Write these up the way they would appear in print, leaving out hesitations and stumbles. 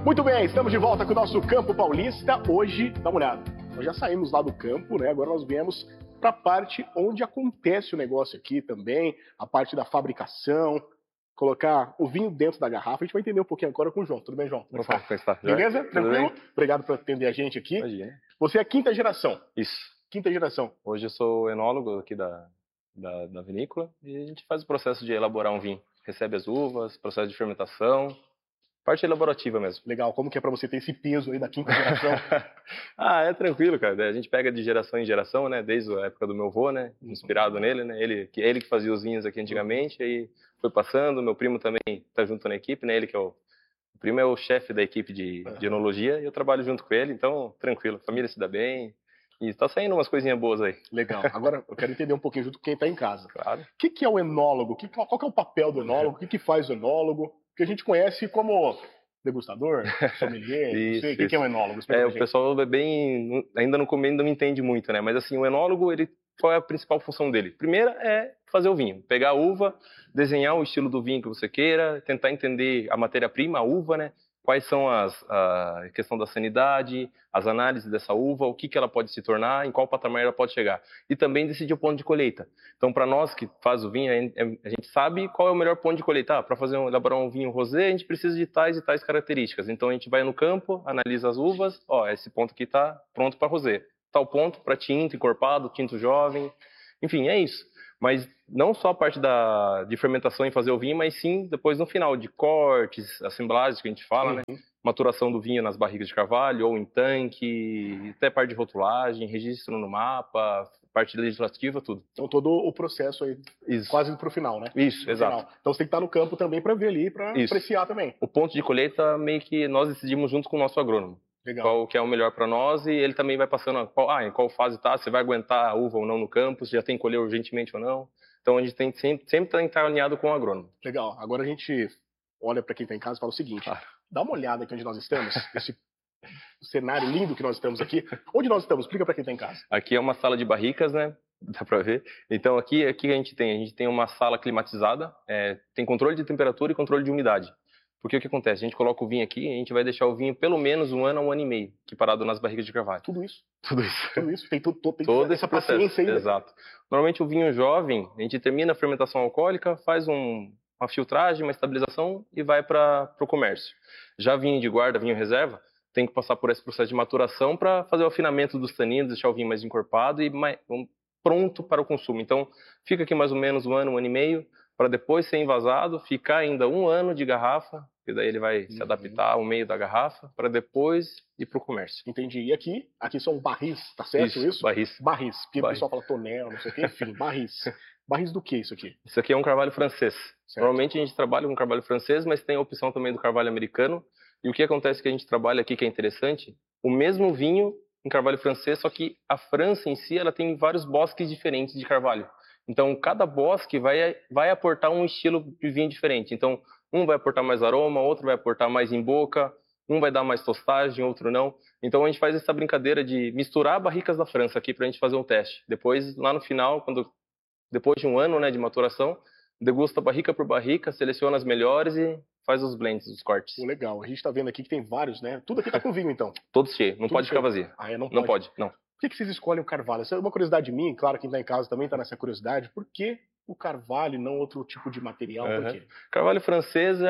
Muito bem, estamos de volta com o nosso Campo Paulista. Hoje, dá uma olhada, nós já saímos lá do campo, né? Agora nós viemos para a parte onde acontece o negócio aqui também, a parte da fabricação, colocar o vinho dentro da garrafa. A gente vai entender um pouquinho agora com o João. Tudo bem, João? Como está? Beleza? Tudo Tranquilo? bem? Obrigado por atender a gente aqui. Imagina. Você é a quinta geração. Isso. Quinta geração. Hoje eu sou enólogo aqui da vinícola e a gente faz o processo de elaborar um vinho. Recebe as uvas, processo de fermentação, parte elaborativa mesmo. Legal. Como que é para você ter esse peso aí da quinta geração? É tranquilo, cara. A gente pega de geração em geração, né? Desde a época do meu avô, né? Inspirado nele, né? Ele que fazia os vinhos aqui antigamente, aí foi passando. Meu primo também tá junto na equipe, né? Ele que é o primo é o chefe da equipe de enologia e eu trabalho junto com ele, então tranquilo. A família se dá bem. E tá saindo umas coisinhas boas aí. Legal. Agora eu quero entender um pouquinho junto com quem está em casa. Claro. O que é o enólogo? Qual que é o papel do enólogo? O que faz o enólogo? Que a gente conhece como degustador, sommelier, não sei. O que é o enólogo? O pessoal ainda no começo não me entende muito, né? Mas assim, o enólogo, qual é a principal função dele? Primeira é fazer o vinho. Pegar a uva, desenhar o estilo do vinho que você queira, tentar entender a matéria-prima, a uva, né? Quais são a questão da sanidade, as análises dessa uva, o que ela pode se tornar, em qual patamar ela pode chegar. E também decidir o ponto de colheita. Então, para nós que faz o vinho, a gente sabe qual é o melhor ponto de colheita. Para elaborar um vinho rosé, a gente precisa de tais e tais características. Então, a gente vai no campo, analisa as uvas, esse ponto aqui está pronto para rosé. Tal ponto para tinto, encorpado, tinto jovem. Enfim, é isso. Mas não só a parte de fermentação em fazer o vinho, mas sim depois no final, de cortes, assemblagens que a gente fala, né? Maturação do vinho nas barricas de carvalho ou em tanque, até parte de rotulagem, registro no mapa, parte legislativa, tudo. Então todo o processo aí, quase pro final, né? Isso, exato. Final. Então você tem que estar no campo também para ver ali, para apreciar também. O ponto de colheita meio que nós decidimos junto com o nosso agrônomo. Legal. Qual que é o melhor para nós e ele também vai passando em qual fase tá, se vai aguentar a uva ou não no campo, se já tem que colher urgentemente ou não. Então a gente tem sempre que estar alinhado com o agrônomo. Legal. Agora a gente olha para quem está em casa e fala o seguinte: dá uma olhada aqui onde nós estamos, esse cenário lindo que nós estamos aqui. Onde nós estamos? Explica para quem está em casa. Aqui é uma sala de barricas, né? Dá para ver. Então aqui a gente tem uma sala climatizada, tem controle de temperatura e controle de umidade. Porque o que acontece? A gente coloca o vinho aqui e a gente vai deixar o vinho pelo menos 1 ano a 1 ano e meio, que parado nas barricas de carvalho. Tudo isso? Tudo isso. Tudo isso? Tem todo esse paciência aí. Exato. Normalmente o vinho jovem, a gente termina a fermentação alcoólica, faz uma filtragem, uma estabilização e vai para o comércio. Já vinho de guarda, vinho reserva, tem que passar por esse processo de maturação para fazer o afinamento dos taninos, deixar o vinho mais encorpado e pronto para o consumo. Então, fica aqui mais ou menos 1 ano, 1 ano e meio, para depois ser envasado, ficar ainda 1 ano de garrafa, que daí ele vai se adaptar ao meio da garrafa, para depois ir para o comércio. Entendi. E aqui são barris, tá certo isso? Barris. Barris, porque o pessoal fala tonel, não sei o que, enfim, barris. Barris do que isso aqui? Isso aqui é um carvalho francês. Certo. Normalmente a gente trabalha com carvalho francês, mas tem a opção também do carvalho americano. E o que acontece que a gente trabalha aqui, que é interessante, o mesmo vinho em carvalho francês, só que a França em si, ela tem vários bosques diferentes de carvalho. Então, cada bosque vai aportar um estilo de vinho diferente. Então, um vai aportar mais aroma, outro vai aportar mais em boca, um vai dar mais tostagem, outro não. Então, a gente faz essa brincadeira de misturar barricas da França aqui para a gente fazer um teste. Depois, lá no final, depois de 1 ano, né, de maturação, degusta barrica por barrica, seleciona as melhores e faz os blends, os cortes. Legal. A gente está vendo aqui que tem vários, né? Tudo aqui tá com vinho, então. Todos cheios. Não pode ficar vazio. Não pode, não. Por que vocês escolhem o carvalho? Essa é uma curiosidade minha, claro, quem está em casa também está nessa curiosidade. Por que o carvalho e não outro tipo de material? Por quê? Carvalho francês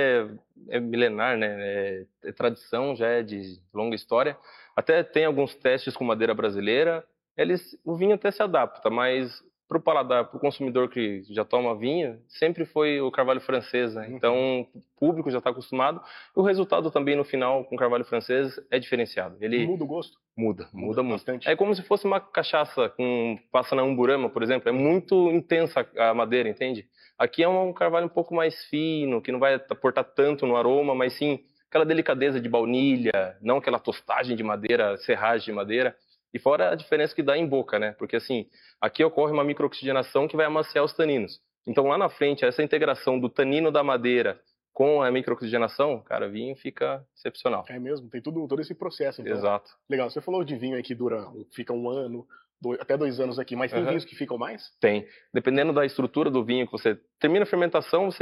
é milenar, né? É tradição, já é de longa história. Até tem alguns testes com madeira brasileira. O vinho até se adapta, mas para o paladar, para o consumidor que já toma vinho, sempre foi o carvalho francês, né? Então, o público já está acostumado. E o resultado também no final com o carvalho francês é diferenciado. Ele muda o gosto? Muda muito. Bastante. É como se fosse uma cachaça passa na umburama, por exemplo. É muito intensa a madeira, entende? Aqui é um carvalho um pouco mais fino, que não vai aportar tanto no aroma, mas sim aquela delicadeza de baunilha, não aquela tostagem de madeira, serragem de madeira. E fora a diferença que dá em boca, né? Porque assim, aqui ocorre uma microoxigenação que vai amaciar os taninos. Então lá na frente, essa integração do tanino da madeira com a microoxigenação, cara, vinho fica excepcional. É mesmo, tem todo esse processo. Então. Exato. Legal, você falou de vinho aí que fica 1 ano, até 2 anos aqui, mas tem vinhos que ficam mais? Tem. Dependendo da estrutura do vinho que você termina a fermentação, você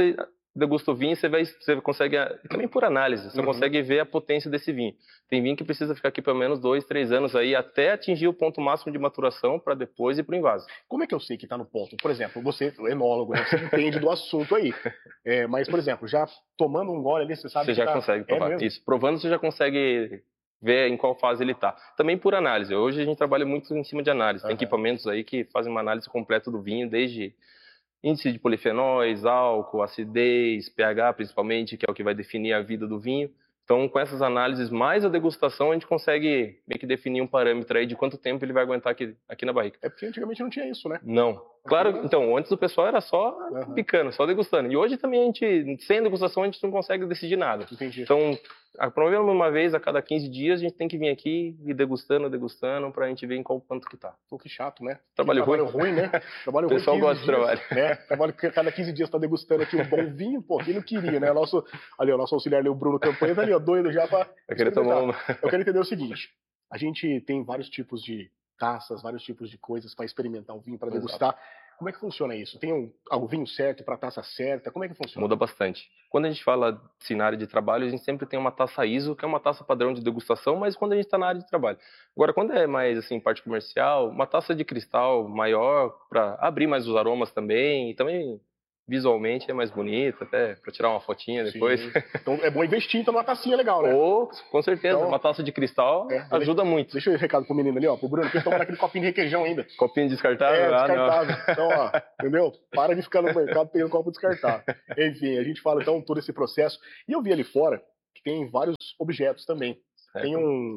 degusta o vinho, você consegue, também por análise, você consegue ver a potência desse vinho. Tem vinho que precisa ficar aqui pelo menos 2, 3 anos aí, até atingir o ponto máximo de maturação para depois ir para o envase. Como é que eu sei que está no ponto? Por exemplo, você, o enólogo, né, você entende do assunto aí. Mas, por exemplo, já tomando um gole ali, você sabe Você já consegue provar. Isso, provando você já consegue ver em qual fase ele está. Também por análise. Hoje a gente trabalha muito em cima de análise. Tem equipamentos aí que fazem uma análise completa do vinho, desde índice de polifenóis, álcool, acidez, pH principalmente, que é o que vai definir a vida do vinho. Então, com essas análises mais a degustação, a gente consegue meio que definir um parâmetro aí de quanto tempo ele vai aguentar aqui na barrica. É porque antigamente não tinha isso, né? Não. Claro, então, antes o pessoal era só picando, só degustando. E hoje também a gente, sem degustação, a gente não consegue decidir nada. Entendi. Então, provavelmente uma vez a cada 15 dias a gente tem que vir aqui e degustando, pra gente ver em qual ponto que tá. Pô, que chato, né? Trabalho ruim, né? Trabalho ruim. O pessoal gosta de trabalho. Né? Trabalho que a cada 15 dias tá degustando aqui um bom vinho, pô, quem não queria, né? O nosso auxiliar ali, o Bruno Campanha, tá ali, ó, doido já pra... Eu queria tomar uma. Eu quero entender o seguinte, a gente tem vários tipos de taças, vários tipos de coisas para experimentar o vinho, para degustar. Como é que funciona isso? Tem o vinho certo para a taça certa? Como é que funciona? Muda bastante. Quando a gente fala assim, na área de trabalho, a gente sempre tem uma taça ISO, que é uma taça padrão de degustação, mas quando a gente está na área de trabalho. Agora, quando é mais assim, parte comercial, uma taça de cristal maior, para abrir mais os aromas também, e também visualmente é mais bonita, até para tirar uma fotinha depois. Sim. Então é bom investir então numa tacinha legal, né? Com certeza, então, uma taça de cristal ajuda muito. Deixa eu ir recado pro menino ali, ó, pro Bruno, que estão naquele copinho de requeijão ainda. Copinho descartável? Descartável. Então, ó, entendeu? Para de ficar no mercado pegando copo descartável. Enfim, a gente fala então todo esse processo. E eu vi ali fora que tem vários objetos também. Tem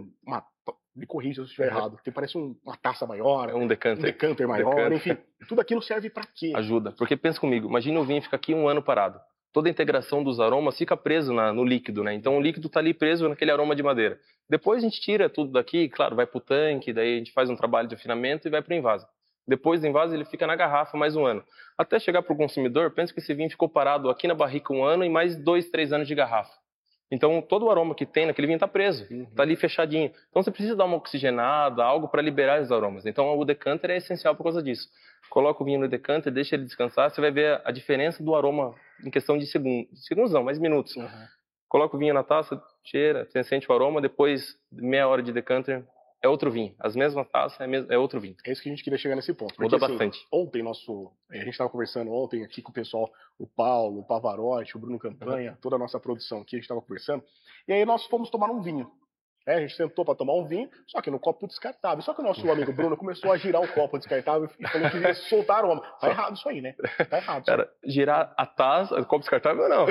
me corrija se eu estiver errado, que parece uma taça maior, um decanter maior, enfim, tudo aquilo serve para quê? Ajuda, porque pensa comigo, imagina o vinho fica aqui 1 ano parado, toda a integração dos aromas fica preso no líquido, né? Então o líquido está ali preso naquele aroma de madeira. Depois a gente tira tudo daqui, claro, vai para o tanque, daí a gente faz um trabalho de afinamento e vai para o envase. Depois do envase ele fica na garrafa mais 1 ano. Até chegar para o consumidor, pensa que esse vinho ficou parado aqui na barrica 1 ano e mais 2, 3 anos de garrafa. Então, todo o aroma que tem naquele vinho está preso, está ali fechadinho. Então, você precisa dar uma oxigenada, algo para liberar os aromas. Então, o decanter é essencial por causa disso. Coloca o vinho no decanter, deixa ele descansar, você vai ver a diferença do aroma em questão de segundos não, mais minutos. Coloca o vinho na taça, cheira, você sente o aroma, depois de meia hora de decanter, é outro vinho. As mesmas taças, é outro vinho. É isso que a gente queria chegar nesse ponto. Muda bastante. Ontem, a gente estava conversando ontem aqui com o pessoal, o Paulo, o Pavarotti, o Bruno Campanha, toda a nossa produção aqui, a gente estava conversando. E aí nós fomos tomar um vinho. A gente sentou para tomar um vinho, só que no copo descartável. Só que o nosso amigo Bruno começou a girar o copo descartável e falou que ia soltar aroma. Tá errado isso aí, né? Tá errado. Cara, girar a taça, o copo descartável não.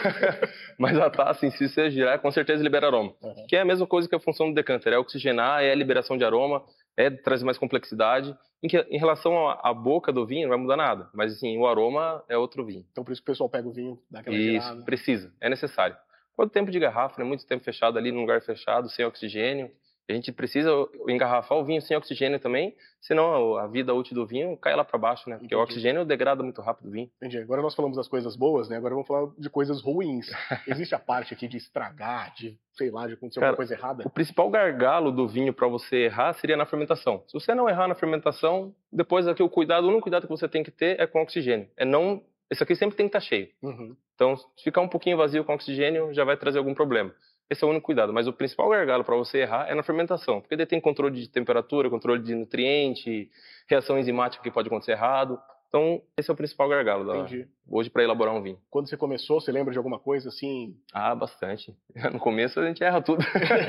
Mas a taça em si, se você girar, com certeza libera aroma. Que é a mesma coisa que a função do decanter. É oxigenar, é a liberação de aroma, é trazer mais complexidade. Em relação à boca do vinho, não vai mudar nada. Mas, assim, o aroma é outro vinho. Então, por isso que o pessoal pega o vinho, dá aquela girada. Isso, precisa. É necessário. Quanto tempo de garrafa, né? Muito tempo fechado ali num lugar fechado, sem oxigênio. A gente precisa engarrafar o vinho sem oxigênio também, senão a vida útil do vinho cai lá para baixo, né? Porque o oxigênio degrada muito rápido o vinho. Entendi. Agora nós falamos das coisas boas, né? Agora vamos falar de coisas ruins. Existe a parte aqui de estragar, de, sei lá, de acontecer alguma coisa errada? O principal gargalo do vinho para você errar seria na fermentação. Se você não errar na fermentação, depois aqui o único cuidado que você tem que ter é com o oxigênio. Esse aqui sempre tem que estar cheio. Então, se ficar um pouquinho vazio com oxigênio, já vai trazer algum problema. Esse é o único cuidado. Mas o principal gargalo para você errar é na fermentação. Porque ele tem controle de temperatura, controle de nutriente, reação enzimática que pode acontecer errado. Então, esse é o principal gargalo hoje para elaborar um vinho. Quando você começou, você lembra de alguma coisa assim? Bastante. No começo a gente erra tudo.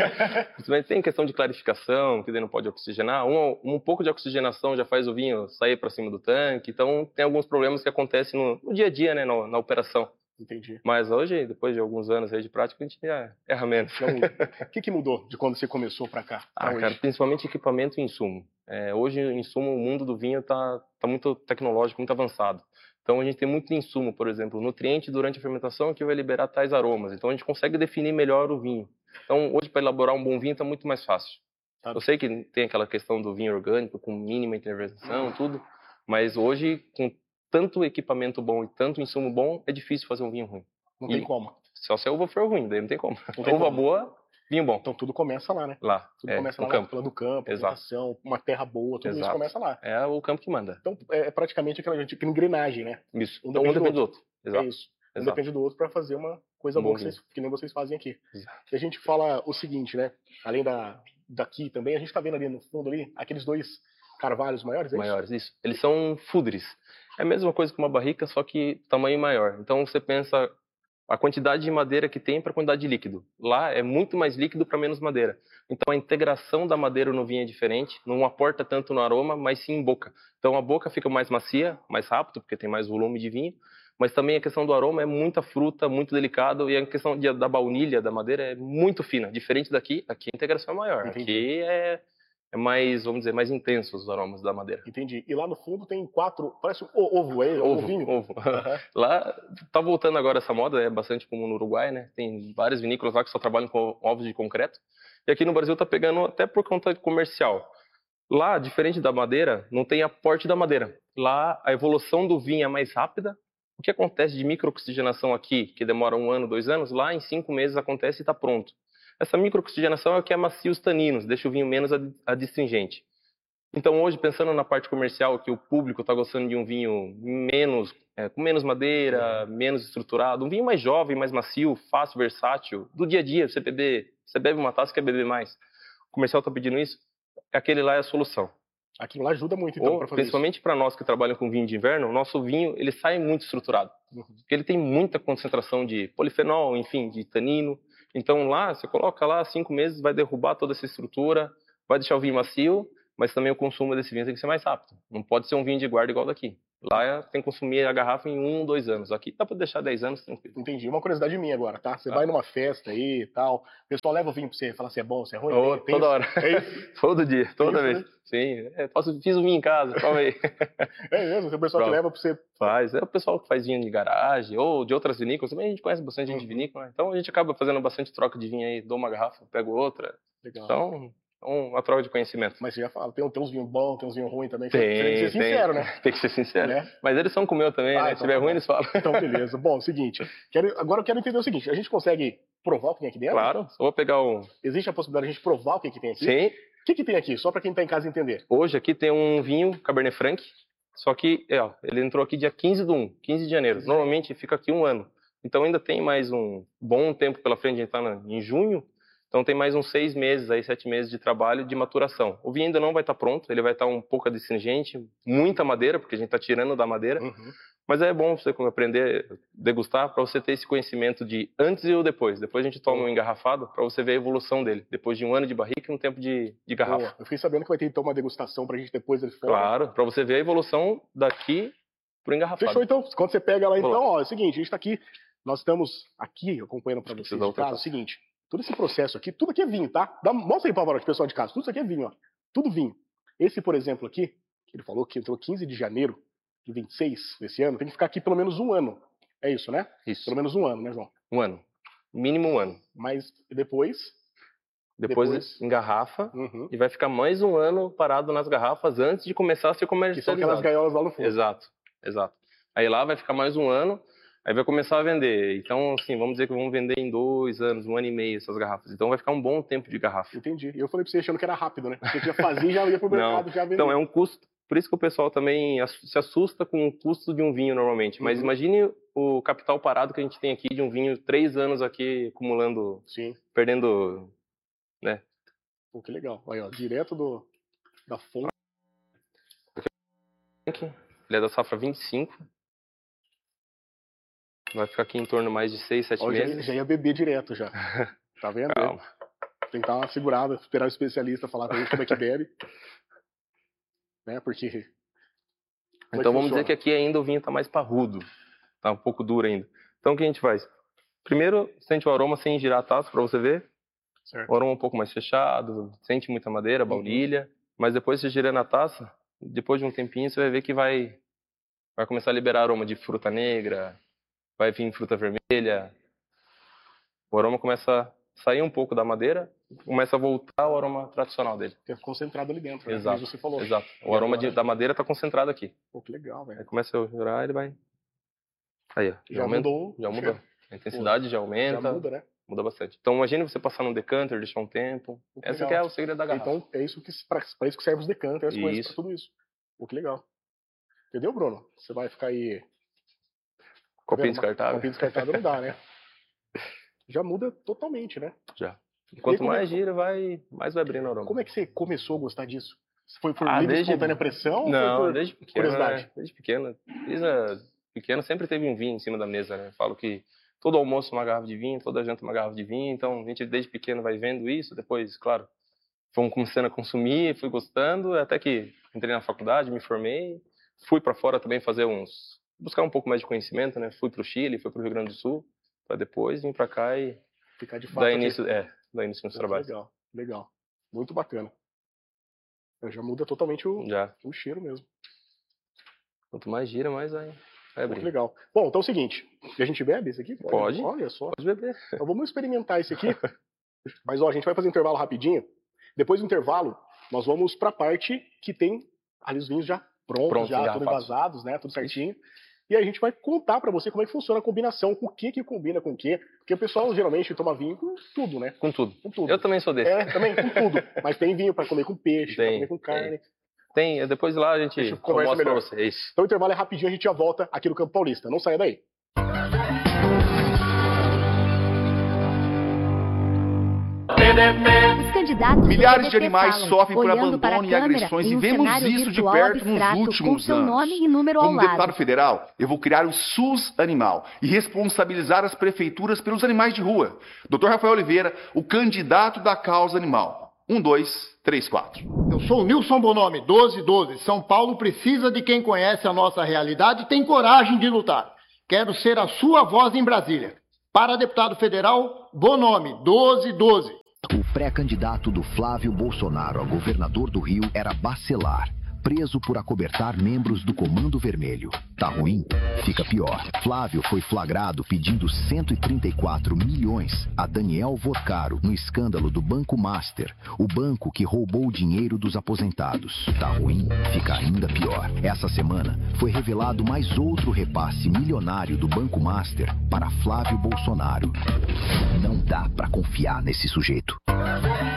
Tem questão de clarificação, que daí não pode oxigenar. Um pouco de oxigenação já faz o vinho sair para cima do tanque. Então, tem alguns problemas que acontecem no dia a dia, né, na operação. Entendi. Mas hoje, depois de alguns anos aí de prática, a gente erra menos. Então, o que mudou de quando você começou para cá? Cara, principalmente equipamento e insumo. Hoje, o insumo, o mundo do vinho tá muito tecnológico, muito avançado. Então, a gente tem muito insumo, por exemplo, nutriente durante a fermentação que vai liberar tais aromas. Então, a gente consegue definir melhor o vinho. Então, hoje, para elaborar um bom vinho, está muito mais fácil. Eu sei que tem aquela questão do vinho orgânico, com mínima intervenção, tudo. Mas hoje, com tanto equipamento bom e tanto insumo bom, é difícil fazer um vinho ruim. Não tem como. Só se a uva for ruim, daí não tem como. Uva boa, vinho bom. Então tudo começa lá, né? Lá. Tudo começa lá, campo. Do campo, plantação, uma terra boa, tudo isso começa lá. É o campo que manda. Então é praticamente aquela engrenagem, né? Isso. Um depende do outro. Exato. É isso. Um depende do outro para fazer uma coisa boa que nem vocês fazem aqui. Exato. E a gente fala o seguinte, né? Além daqui também, a gente tá vendo ali no fundo ali, aqueles 2 carvalhos maiores, é isso? Maiores, isso. Eles são fudres. É a mesma coisa que uma barrica, só que tamanho maior. Então você pensa a quantidade de madeira que tem para a quantidade de líquido. Lá é muito mais líquido para menos madeira. Então a integração da madeira no vinho é diferente, não aporta tanto no aroma, mas sim em boca. Então a boca fica mais macia, mais rápido, porque tem mais volume de vinho, mas também a questão do aroma é muita fruta, muito delicado, e a questão da baunilha da madeira é muito fina, diferente daqui. Aqui a integração é maior. Entendi. Aqui é mais, vamos dizer, mais intensos os aromas da madeira. Entendi. E lá no fundo tem 4, parece um ovo, é ovinho? Ovo. Lá tá voltando agora essa moda, é bastante comum no Uruguai, né? Tem várias vinícolas lá que só trabalham com ovos de concreto. E aqui no Brasil tá pegando até por conta comercial. Lá, diferente da madeira, não tem aporte da madeira. Lá a evolução do vinho é mais rápida. O que acontece de microoxigenação aqui, que demora 1 ano, 2 anos, lá em 5 meses acontece e está pronto. Essa microoxigenação é o que amacia os taninos, deixa o vinho menos adstringente. Então hoje, pensando na parte comercial, que o público está gostando de um vinho com menos madeira, menos estruturado, um vinho mais jovem, mais macio, fácil, versátil, do dia a dia, você bebe uma taça e quer beber mais. O comercial está pedindo isso, aquele lá é a solução. Aquilo lá ajuda muito, então, para fazer principalmente para nós que trabalham com vinho de inverno, o nosso vinho ele sai muito estruturado. Porque ele tem muita concentração de polifenol, enfim, de tanino. Então lá, você coloca lá 5 meses, vai derrubar toda essa estrutura, vai deixar o vinho macio, mas também o consumo desse vinho tem que ser mais rápido. Não pode ser um vinho de guarda igual daqui. Lá tem que consumir a garrafa em 1, 2 anos. Aqui dá para deixar 10 anos tranquilo. Entendi. Uma curiosidade minha agora, tá? Você vai numa festa aí e tal, o pessoal leva o vinho pra você, fala se é bom, se é ruim. Toda hora. É isso? Todo dia, toda vez. Né? Sim. Fiz o vinho em casa, toma aí. É mesmo? Tem o pessoal que leva pra você... Faz. É o pessoal que faz vinho de garagem ou de outras vinícolas. Também a gente conhece bastante gente de vinícola, né? Então a gente acaba fazendo bastante troca de vinho aí. Dou uma garrafa, pego outra. Legal. Então... uma troca de conhecimento. Mas você já fala, tem uns vinhos bons, tem uns vinhos ruins também. Tem que ser sincero, né? Tem que ser sincero. Mas eles são com o meu também, né? Então, se tiver ruim, eles falam. Então, beleza. Bom, seguinte. Agora eu quero entender o seguinte. A gente consegue provar o que tem aqui dentro? Claro. Só vou pegar Existe a possibilidade de a gente provar o que tem aqui? Sim. O que tem aqui? Só para quem tá em casa entender. Hoje aqui tem um vinho Cabernet Franc. Só que, ele entrou aqui dia 15/1, 15 de janeiro. Normalmente fica aqui 1 ano. Então ainda tem mais um bom tempo pela frente. A gente tá em junho. Então tem mais uns 6 meses, 7 meses de trabalho de maturação. O vinho ainda não vai estar pronto, ele vai estar um pouco adstringente, muita madeira, porque a gente está tirando da madeira. Mas é bom você aprender a degustar para você ter esse conhecimento de antes e o depois. Depois a gente toma um engarrafado para você ver a evolução dele. Depois de 1 ano de barrica e um tempo de garrafa. Eu fiquei sabendo que vai ter então uma degustação para a gente depois ele fora. Claro, para você ver a evolução daqui pro engarrafado. Fechou então. Quando você pega lá então, é o seguinte, a gente está aqui, nós estamos aqui acompanhando para vocês de casa, é o seguinte. Todo esse processo aqui, tudo aqui é vinho, tá? Mostra aí, Pavarotti, pessoal de casa. Tudo isso aqui é vinho, ó. Tudo vinho. Esse, por exemplo, aqui, que ele falou que entrou 15 de janeiro de 26 desse ano, tem que ficar aqui pelo menos 1 ano. É isso, né? Isso. Pelo menos 1 ano, né, João? 1 ano. Mínimo 1 ano. Mas depois engarrafa e vai ficar mais 1 ano parado nas garrafas antes de começar a ser comercializado. Que são aquelas gaiolas lá no fundo. Exato. Aí lá vai ficar mais 1 ano. Aí vai começar a vender. Então, assim, vamos dizer que vamos vender em 2 anos, 1 ano e meio essas garrafas. Então vai ficar um bom tempo de garrafa. Entendi. E eu falei pra você achando que era rápido, né? Você já fazia e já ia pro mercado, já vendia. Então é um custo. Por isso que o pessoal também se assusta com o custo de um vinho normalmente. Mas imagine o capital parado que a gente tem aqui de um vinho 3 anos aqui acumulando, perdendo, né? Pô, que legal. Aí, ó, direto da fonte. Ele é da safra 25. Vai ficar aqui em torno mais de 6, 7 meses. Já ia beber direto já. Tá vendo? Calma. Tem que dar uma segurada, esperar o especialista falar pra gente como é que bebe. Né? Porque... Então vamos dizer que aqui ainda o vinho tá mais parrudo. Tá um pouco duro ainda. Então o que a gente faz? Primeiro, sente o aroma sem girar a taça pra você ver. Certo. O aroma um pouco mais fechado, sente muita madeira, baunilha. Mas depois você gira na taça, depois de um tempinho você vai ver que vai começar a liberar aroma de fruta negra, vai vir fruta vermelha. O aroma começa a sair um pouco da madeira, começa a voltar o aroma tradicional dele. Fica concentrado ali dentro, Exato. Você falou. Exato. O aroma da madeira está concentrado aqui. Pô, que legal, velho. Aí começa a girar, ele vai... Aí, ó. Já mudou. Já mudou. A intensidade já aumenta. Já muda, né? Muda bastante. Então imagine você passar num decanter, deixar um tempo. Esse que é o segredo da garrafa. Então é isso para isso que serve os decanters, as coisas, pra tudo isso. Pô, que legal. Entendeu, Bruno? Você vai ficar aí... Copinho descartável. Copinho descartável não dá, né? Já muda totalmente, né? Já. E quanto mais gira, mais vai abrindo o aroma. Como é que você começou a gostar disso? Foi por livre espontânea pressão? Não, ou foi por desde pequeno. curiosidade? Né? Desde pequeno. Desde pequeno sempre teve um vinho em cima da mesa, né? Falo que todo almoço uma garrafa de vinho, toda janta uma garrafa de vinho. Então a gente desde pequeno vai vendo isso. Depois, claro, fomos começando a consumir, fui gostando. Até que entrei na faculdade, me formei. Fui para fora também buscar um pouco mais de conhecimento, né? Fui para o Chile, fui para o Rio Grande do Sul. Para depois vir para cá e ficar de fato dar início nos trabalhos. Legal. Muito bacana. Já muda totalmente o cheiro mesmo. Quanto mais gira, mais vai abrir. Muito legal. Bom, então é o seguinte. A gente bebe esse aqui? Pode. Olha só. Pode beber. Então vamos experimentar esse aqui. Mas ó, a gente vai fazer um intervalo rapidinho. Depois do intervalo, nós vamos para a parte que tem ali os vinhos já prontos, já tudo envasados, né? Tudo certinho. E aí a gente vai contar pra você como é que funciona a combinação, com o que combina com o que. Porque o pessoal geralmente toma vinho com tudo, né? Com tudo. Com tudo. Eu também sou desse. Também com tudo. Mas tem vinho pra comer com peixe, pra comer com carne. Tem. Depois lá a gente mostra pra vocês. Então o intervalo é rapidinho, a gente já volta aqui no Campo Paulista. Não saia daí. Milhares de animais sofrem por abandono e agressões e vemos isso de perto nos últimos anos. Como deputado federal, eu vou criar o SUS Animal e responsabilizar as prefeituras pelos animais de rua. Dr. Rafael Oliveira, o candidato da causa animal. 1, 2, 3, 4. Eu sou o Nilson Bonomi, 1212. São Paulo precisa de quem conhece a nossa realidade e tem coragem de lutar. Quero ser a sua voz em Brasília. Para deputado federal, Bonomi, 1212. O pré-candidato do Flávio Bolsonaro a governador do Rio era Bacelar, preso por acobertar membros do Comando Vermelho. Tá ruim? Fica pior. Flávio foi flagrado pedindo 134 milhões a Daniel Vorcaro no escândalo do Banco Master, o banco que roubou o dinheiro dos aposentados. Tá ruim? Fica ainda pior. Essa semana foi revelado mais outro repasse milionário do Banco Master para Flávio Bolsonaro. Não dá pra confiar nesse sujeito.